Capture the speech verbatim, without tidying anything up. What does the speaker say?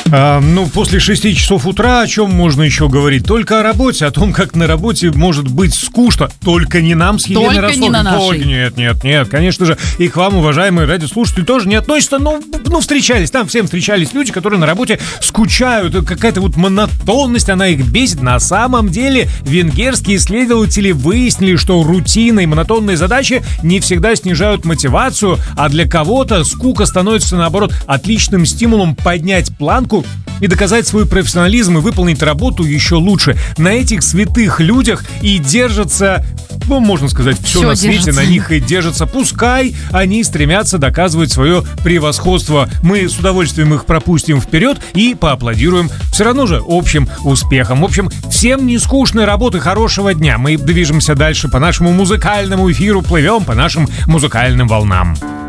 А, ну, после шести часов утра о чем можно еще говорить? Только о работе, о том, как на работе может быть скучно. Только не нам с Еленой Только Ростовой. не на нашей. Только нет, нет, нет. Конечно же, и к вам, уважаемые радиослушатели, тоже не относятся. Ну, ну, встречались, там всем встречались люди, которые на работе скучают. Какая-то вот монотонность, она их бесит. На самом деле, венгерские исследователи выяснили, что рутина и монотонные задачи не всегда снижают мотивацию, а для кого-то скука становится, наоборот, отличным стимулом поднять планку и доказать свой профессионализм и выполнить работу еще лучше. На этих святых людях и держатся, ну, можно сказать, все, Все на свете держится. на них и держатся. Пускай они стремятся доказывать свое превосходство. Мы с удовольствием их пропустим вперед и поаплодируем все равно же общим успехом. В общем, всем не скучной работы, хорошего дня. Мы движемся дальше по нашему музыкальному эфиру, плывем по нашим музыкальным волнам.